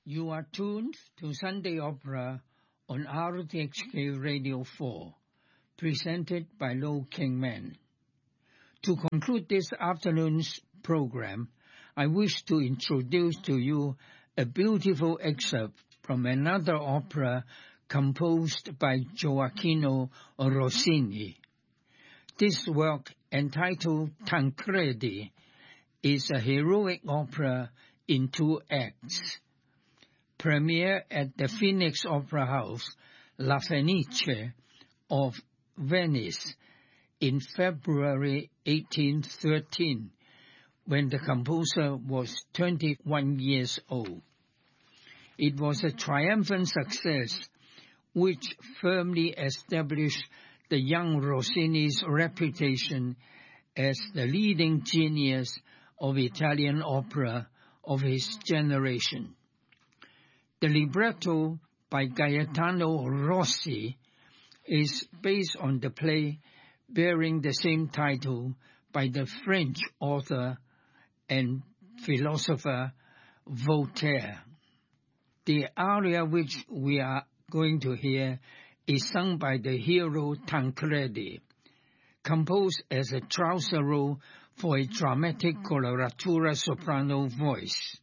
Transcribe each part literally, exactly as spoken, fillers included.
You are tuned to Sunday Opera on R T H K Radio four, presented by Lo King Man. To conclude this afternoon's program, I wish to introduce to you a beautiful excerpt from another opera composed by Gioacchino Rossini. This work, entitled Tancredi, is a heroic opera in two acts. Premiere at the Phoenix Opera House, La Fenice of Venice in February eighteen thirteen, when the composer was twenty-one years old. It was a triumphant success which firmly established the young Rossini's reputation as the leading genius of Italian opera of his generation. The libretto by Gaetano Rossi is based on the play bearing the same title by the French author and philosopher Voltaire. The aria which we are going to hear is sung by the hero Tancredi, composed as a trouser role for a dramatic coloratura soprano voice.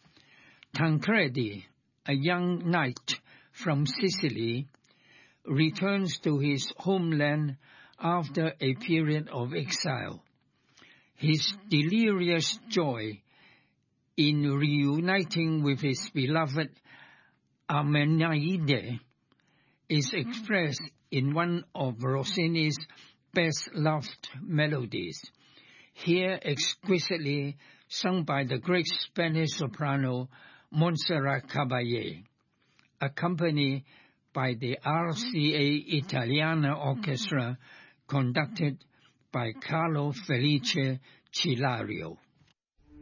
Tancredi, a young knight from Sicily, returns to his homeland after a period of exile. His delirious joy in reuniting with his beloved Armenaide is expressed in one of Rossini's best-loved melodies, here exquisitely sung by the great Spanish soprano Montserrat Caballé, accompanied by the R C A Italiana Orchestra conducted by Carlo Felice Cilario.